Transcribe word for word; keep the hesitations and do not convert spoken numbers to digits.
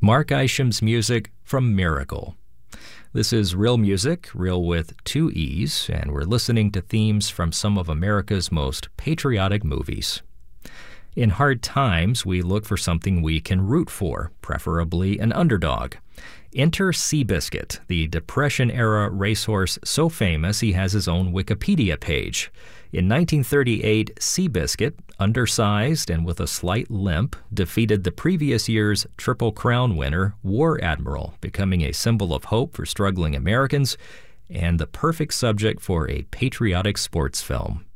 Mark Isham's music from Miracle. This is Real Music, real with two E's, and we're listening to themes from some of America's most patriotic movies. In hard times, we look for something we can root for, preferably an underdog. Enter Seabiscuit, the Depression-era racehorse so famous he has his own Wikipedia page. In nineteen thirty-eight, Seabiscuit, undersized and with a slight limp, defeated the previous year's Triple Crown winner, War Admiral, becoming a symbol of hope for struggling Americans and the perfect subject for a patriotic sports film.